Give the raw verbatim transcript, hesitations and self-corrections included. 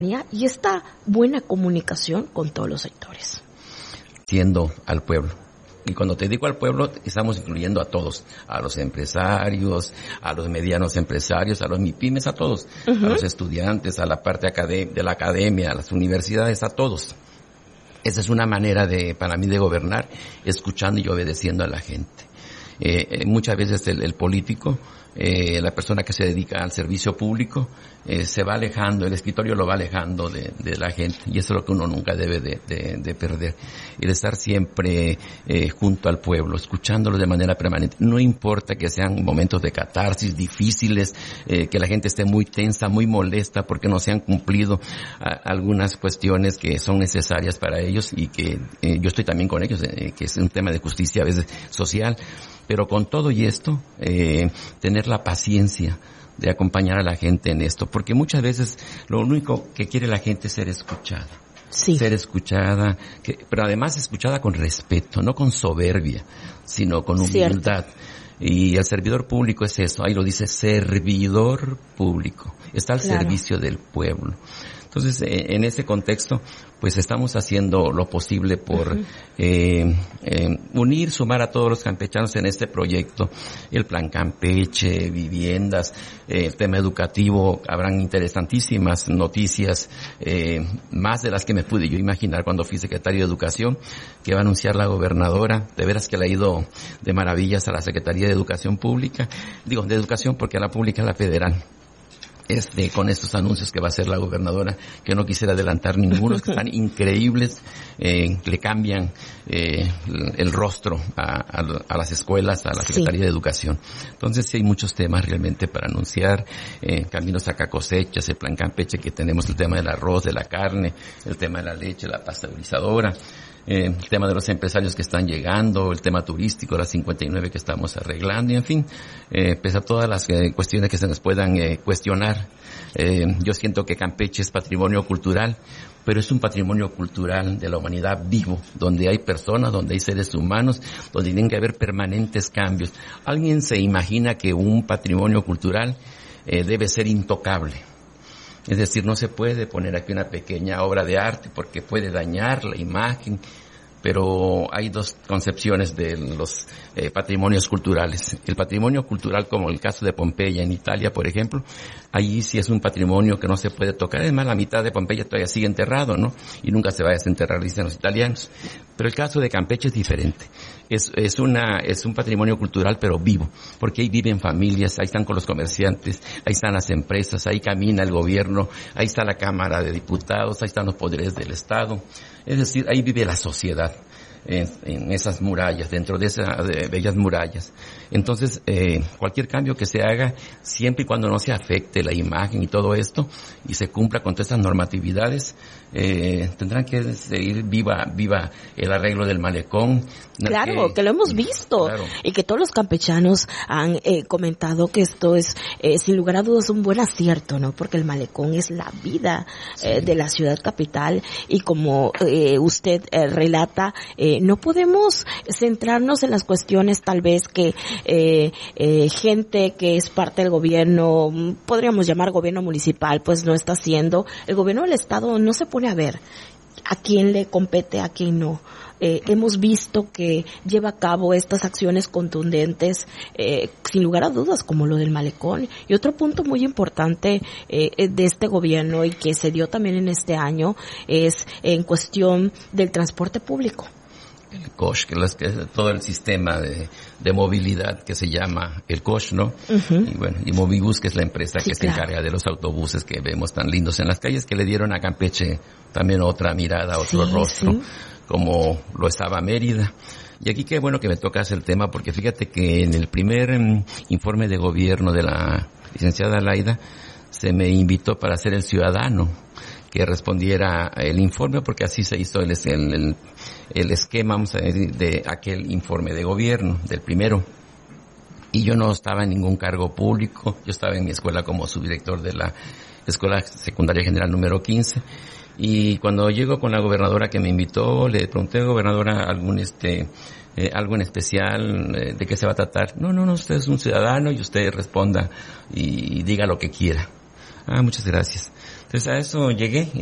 y esta buena comunicación con todos los sectores. Siendo al pueblo. Y cuando te digo al pueblo, estamos incluyendo a todos, a los empresarios, a los medianos empresarios, a los MIPYMES, a todos, uh-huh. a los estudiantes, a la parte acadé- de la academia, a las universidades, a todos. Esa es una manera de, para mí, de gobernar, escuchando y obedeciendo a la gente. Eh, eh, muchas veces el, el político, eh, la persona que se dedica al servicio público, eh, se va alejando, el escritorio lo va alejando de, de la gente, y eso es lo que uno nunca debe de, de, de perder. El estar siempre eh, junto al pueblo, escuchándolo de manera permanente. No importa que sean momentos de catarsis difíciles, eh, que la gente esté muy tensa, muy molesta porque no se han cumplido a, algunas cuestiones que son necesarias para ellos, y que eh, yo estoy también con ellos, eh, que es un tema de justicia a veces social. Pero con todo y esto, eh, tener la paciencia de acompañar a la gente en esto, porque muchas veces lo único que quiere la gente es ser escuchada. Sí. Ser escuchada, que, pero además escuchada con respeto, no con soberbia, sino con humildad. Cierto. Y el servidor público es eso, ahí lo dice, servidor público, está al claro. servicio del pueblo. Entonces, en ese contexto, pues estamos haciendo lo posible por uh-huh. eh, eh, unir, sumar a todos los campechanos en este proyecto. El Plan Campeche, viviendas, eh, el tema educativo, habrán interesantísimas noticias, eh, más de las que me pude yo imaginar cuando fui secretario de Educación, que va a anunciar la gobernadora. De veras que le ha ido de maravillas a la Secretaría de Educación Pública, digo, de Educación porque a la pública es la federal. Este, con estos anuncios que va a hacer la gobernadora, que no quisiera adelantar ninguno, que están increíbles, eh, le cambian eh, el, el rostro a, a, a las escuelas, a la Secretaría sí. de Educación. Entonces sí hay muchos temas realmente para anunciar, eh, caminos a cosechas, el Plan Campeche, que tenemos el tema del arroz, de la carne, el tema de la leche, la pasteurizadora, Eh, el tema de los empresarios que están llegando, el tema turístico, las cincuenta y nueve que estamos arreglando, y en fin, eh, pese a todas las eh, cuestiones que se nos puedan eh, cuestionar, eh, yo siento que Campeche es patrimonio cultural, pero es un patrimonio cultural de la humanidad vivo, donde hay personas, donde hay seres humanos, donde tienen que haber permanentes cambios. ¿Alguien se imagina que un patrimonio cultural eh, debe ser intocable? Es decir, no se puede poner aquí una pequeña obra de arte porque puede dañar la imagen, pero hay dos concepciones de los eh, patrimonios culturales. El patrimonio cultural, como el caso de Pompeya en Italia, por ejemplo, allí sí es un patrimonio que no se puede tocar. Además, la mitad de Pompeya todavía sigue enterrado, ¿no? Y nunca se va a desenterrar, dicen los italianos. Pero el caso de Campeche es diferente. Es, es una, es un patrimonio cultural, pero vivo, porque ahí viven familias, ahí están con los comerciantes, ahí están las empresas, ahí camina el gobierno, ahí está la Cámara de Diputados, ahí están los poderes del Estado. Es decir, ahí vive la sociedad. En, en esas murallas, dentro de esas de bellas murallas. Entonces, eh, cualquier cambio que se haga, siempre y cuando no se afecte la imagen y todo esto, y se cumpla con todas estas normatividades, eh, tendrán que seguir viva, viva el arreglo del malecón. Claro, que, que lo hemos visto, claro. Y que todos los campechanos han eh, comentado que esto es, eh, sin lugar a dudas, un buen acierto, ¿no? Porque el malecón es la vida sí. eh, de la ciudad capital, y como eh, usted eh, relata, eh, no podemos centrarnos en las cuestiones tal vez que eh, eh, gente que es parte del gobierno, podríamos llamar gobierno municipal, pues no está haciendo. El gobierno del estado no se pone a ver a quién le compete, a quién no. Eh, hemos visto que lleva a cabo estas acciones contundentes, eh, sin lugar a dudas, como lo del malecón. Y otro punto muy importante eh, de este gobierno, y que se dio también en este año, es en cuestión del transporte público. El C O S H, que es, que es todo el sistema de, de movilidad que se llama el C O S H, ¿no? Uh-huh. Y bueno, y Movibus, que es la empresa sí, que claro. se encarga de los autobuses que vemos tan lindos en las calles, que le dieron a Campeche también otra mirada, otro sí, rostro, sí. como lo estaba Mérida. Y aquí qué bueno que me tocas el tema, porque fíjate que en el primer um, informe de gobierno de la licenciada Laida, se me invitó para ser el ciudadano que respondiera el informe, porque así se hizo el, el, el esquema, vamos a decir, de aquel informe de gobierno, del primero. Y yo no estaba en ningún cargo público, yo estaba en mi escuela como subdirector de la Escuela Secundaria General número quince. Y cuando llego con la gobernadora que me invitó, le pregunté, gobernadora, algún este eh, algo en especial, eh, de qué se va a tratar. No, no, no, usted es un ciudadano y usted responda y, y diga lo que quiera. Ah, muchas gracias. Entonces a eso llegué.